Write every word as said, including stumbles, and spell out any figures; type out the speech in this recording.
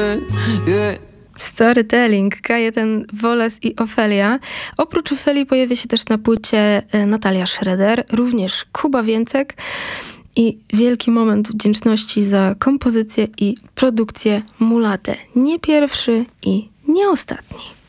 yeah. Storytelling, Kajetan Woles i Ofelia. Oprócz Ofelii pojawia się też na płycie Natalia Schroeder, również Kuba Więcek i wielki moment wdzięczności za kompozycję i produkcję Mulatę. Nie pierwszy i nie ostatni.